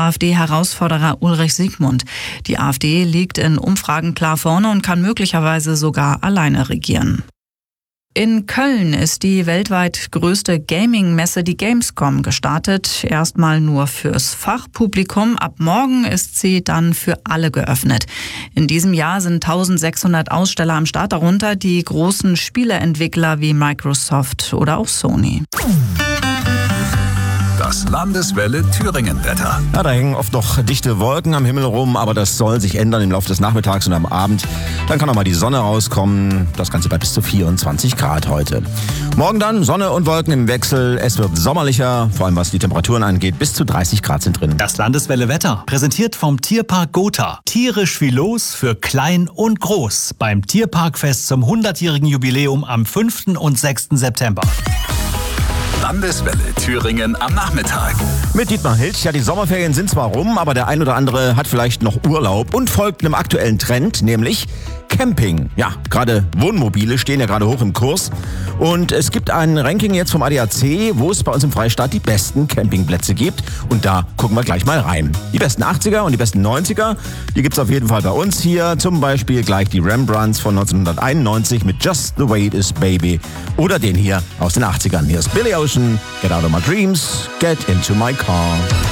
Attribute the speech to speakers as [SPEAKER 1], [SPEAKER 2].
[SPEAKER 1] AfD-Herausforderer Ulrich Siegmund. Die AfD liegt in Umfragen klar vorne und kann möglicherweise sogar alleine regieren. In Köln ist die weltweit größte Gaming-Messe, die Gamescom, gestartet. Erstmal nur fürs Fachpublikum. Ab morgen ist sie dann für alle geöffnet. In diesem Jahr sind 1600 Aussteller am Start, darunter die großen Spieleentwickler wie Microsoft oder auch Sony.
[SPEAKER 2] Das Landeswelle Thüringen-Wetter.
[SPEAKER 3] Ja, da hängen oft noch dichte Wolken am Himmel rum, aber das soll sich ändern im Laufe des Nachmittags und am Abend. Dann kann auch mal die Sonne rauskommen. Das Ganze bei bis zu 24 Grad heute. Morgen dann Sonne und Wolken im Wechsel. Es wird sommerlicher, vor allem was die Temperaturen angeht. Bis zu 30 Grad sind drin.
[SPEAKER 4] Das Landeswelle Wetter, präsentiert vom Tierpark Gotha. Tierisch wie los für klein und groß. Beim Tierparkfest zum 100-jährigen Jubiläum am 5. und 6. September.
[SPEAKER 2] Landeswelle Thüringen am Nachmittag.
[SPEAKER 3] Mit Dietmar Hilsch. Ja, die Sommerferien sind zwar rum, aber der ein oder andere hat vielleicht noch Urlaub und folgt einem aktuellen Trend, nämlich Camping. Ja, gerade Wohnmobile stehen ja gerade hoch im Kurs. Und es gibt ein Ranking jetzt vom ADAC, wo es bei uns im Freistaat die besten Campingplätze gibt. Und da gucken wir gleich mal rein. Die besten 80er und die besten 90er, die gibt's auf jeden Fall bei uns hier. Zum Beispiel gleich die Rembrandts von 1991 mit Just the Way It Is Baby. Oder den hier aus den 80ern. Hier ist Billy Ocean, Get Out of My Dreams, Get Into My Car.